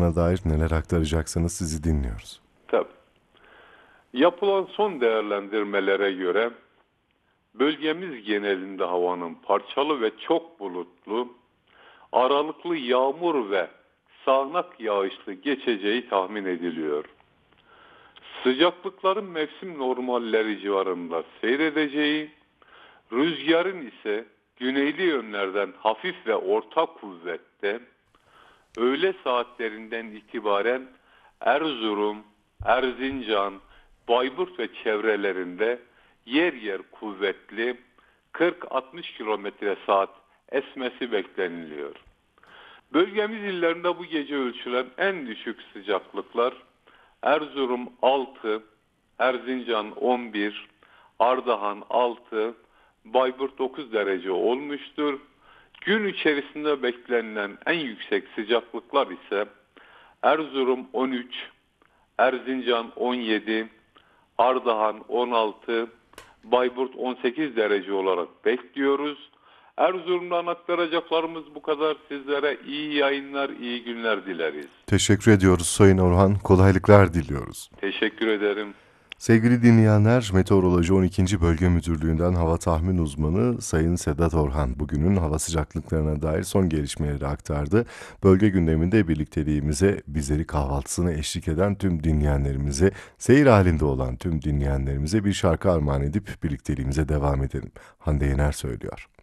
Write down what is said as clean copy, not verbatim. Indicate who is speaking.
Speaker 1: sıcaklıklarına dair neler aktaracaksınız sizi dinliyoruz.
Speaker 2: Tabii. Yapılan son değerlendirmelere göre bölgemiz genelinde havanın parçalı ve çok bulutlu, aralıklı yağmur ve sağanak yağışlı geçeceği tahmin ediliyor. Sıcaklıkların mevsim normalleri civarında seyredeceği, rüzgarın ise güneyli yönlerden hafif ve orta kuvvette, öğle saatlerinden itibaren Erzurum, Erzincan, Bayburt ve çevrelerinde yer yer kuvvetli 40-60 kilometre saat esmesi bekleniliyor. Bölgemiz illerinde bu gece ölçülen en düşük sıcaklıklar Erzurum 6, Erzincan 11, Ardahan 6, Bayburt 9 derece olmuştur. Gün içerisinde beklenilen en yüksek sıcaklıklar ise Erzurum 13, Erzincan 17, Ardahan 16, Bayburt 18 derece olarak bekliyoruz. Erzurum'dan aktaracaklarımız bu kadar. Sizlere iyi yayınlar, iyi günler dileriz.
Speaker 1: Teşekkür ediyoruz Sayın Orhan, kolaylıklar diliyoruz.
Speaker 2: Teşekkür ederim.
Speaker 1: Sevgili dinleyenler, Meteoroloji 12. Bölge Müdürlüğü'nden hava tahmin uzmanı Sayın Sedat Orhan bugünün hava sıcaklıklarına dair son gelişmeleri aktardı. Bölge gündeminde birlikteliğimize, bizleri kahvaltısına eşlik eden tüm dinleyenlerimize, seyir halinde olan tüm dinleyenlerimize bir şarkı armağan edip birlikteliğimize devam edelim. Hande Yener söylüyor.